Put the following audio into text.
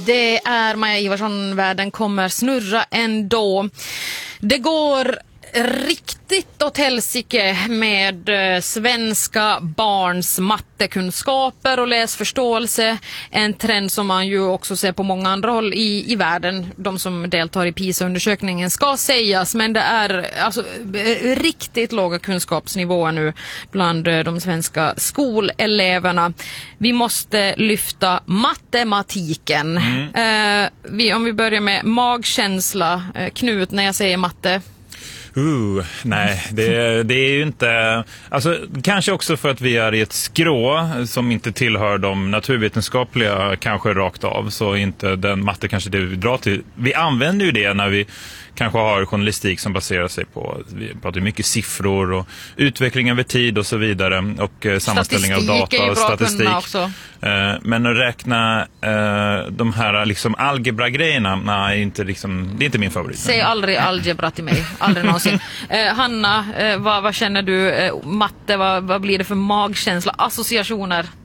Det är Maja Ivarsson, världen kommer snurra ändå. Det går riktigt åt helsike med svenska barns mattekunskaper och läsförståelse. En trend som man ju också ser på många andra håll i världen. De som deltar i PISA-undersökningen ska sägas, men det är alltså riktigt låga kunskapsnivåer nu bland de svenska skoleleverna. Vi måste lyfta matematiken. Om vi börjar med magkänsla. Knut, när jag säger matte. Nej, det är ju inte... Alltså, kanske också för att vi är i ett skrå som inte tillhör de naturvetenskapliga kanske rakt av, så inte den matte kanske det vi drar till. Vi använder ju det när vi kanske har journalistik som baserar sig på, vi pratar mycket siffror och utveckling över tid och så vidare, och sammanställning av data och statistik. Men att räkna de här liksom algebra-grejerna, nej, inte liksom, det är inte min favorit. Säg aldrig algebra till mig, aldrig någonsin. Hanna, vad känner du? Matte, vad blir det för magkänsla, associationer?